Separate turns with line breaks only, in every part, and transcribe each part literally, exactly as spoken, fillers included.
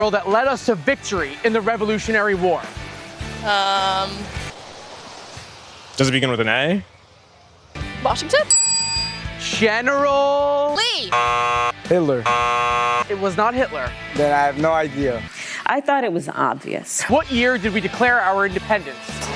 that led us to victory in the Revolutionary War?
Um,
Does it begin with an A?
Washington?
General
Lee!
Hitler.
It was not Hitler.
Then I have no idea.
I thought it was obvious.
What year did we declare our independence?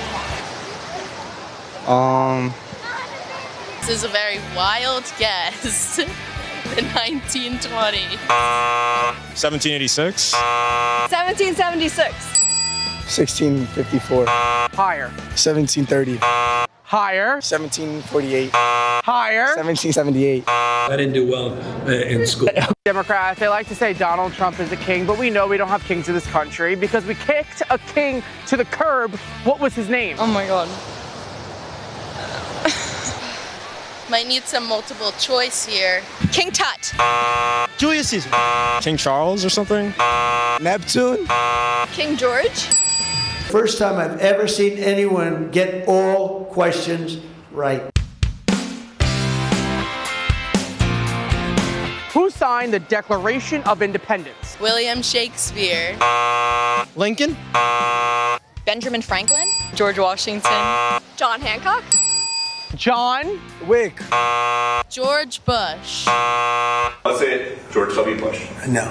Um,
This is a very wild guess. The nineteen twenty.
seventeen eighty-six?
seventeen seventy-six.
sixteen fifty-four.
Higher.
seventeen thirty.
Higher.
seventeen forty-eight.
Higher.
seventeen seventy-eight.
I didn't do well uh, in school.
Democrats, they like to say Donald Trump is a king, but we know we don't have kings in this country because we kicked a king to the curb. What was his name?
Oh my god. Might need some multiple choice here. King Tut.
Julius Caesar.
King Charles or something?
Neptune.
King George.
First time I've ever seen anyone get all questions right.
Who signed the Declaration of Independence?
William Shakespeare.
Lincoln.
Benjamin Franklin. George Washington. John Hancock.
John
Wick.
George Bush.
Let's say George W. Bush.
No.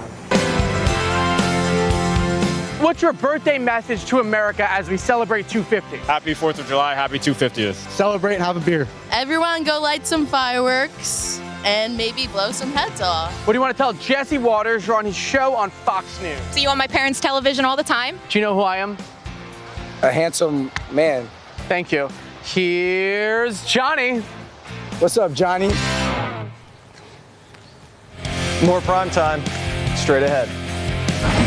What's your birthday message to America as we celebrate two fifty?
Happy fourth of July, happy two fiftieth.
Celebrate and have a beer.
Everyone go light some fireworks and maybe blow some heads off.
What do you want to tell Jesse Waters? You're on his show on Fox News.
See you on my parents' television all the time?
Do you know who I am?
A handsome man.
Thank you. Here's Johnny.
What's up, Johnny?
More prime time, straight ahead.